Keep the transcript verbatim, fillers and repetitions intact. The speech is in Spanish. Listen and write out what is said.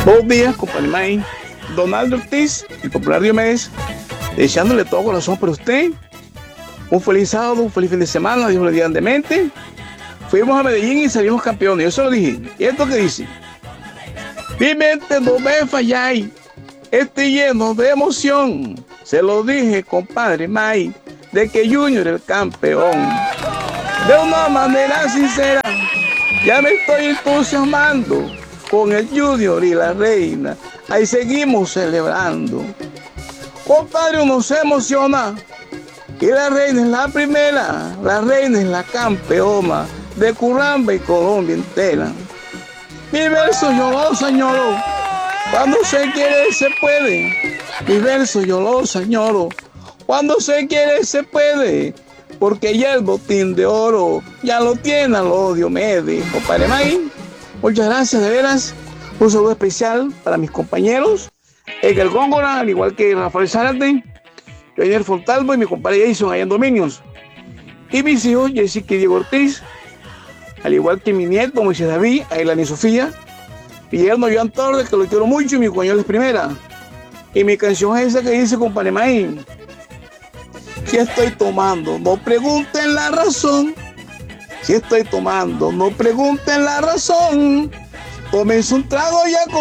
Buenos días, compadre May. Donaldo Ortiz, el popular Diomedes, deseándole todo corazón para usted. Un feliz sábado, un feliz fin de semana, Dios le diga de mente. Fuimos a Medellín y salimos campeones, yo se lo dije. ¿Y esto qué dice? Mi mente no me falláis, estoy lleno de emoción. Se lo dije, compadre May, de que Junior es el campeón. De una manera sincera, ya me estoy entusiasmando con el Junior y la reina. Ahí seguimos celebrando. Compadre, uno se emociona. Y la reina es la primera, la reina es la campeona de Curramba y Colombia entera. Mi verso yo lo señoro, cuando se quiere se puede. Mi verso yo lo señoro, cuando se quiere se puede. Porque ya el botín de oro ya lo tiene al odio Diomedes. Compadre May, muchas gracias de veras. Un saludo especial para mis compañeros, Edgar Góngora, al igual que Rafael Zárate, Daniel Fontalvo y mi compadre Jason allá en Dominios. Y mis hijos, Jessica y Diego Ortiz, al igual que mi nieto Moisés David, Ailani Sofía, Guillermo Joan Torres, que lo quiero mucho, y mi cuñado es primera. Y mi canción es esa que dice, compadre May, si estoy tomando, no pregunten la razón. Si estoy tomando, no pregunten la razón. Tómense un trago ya con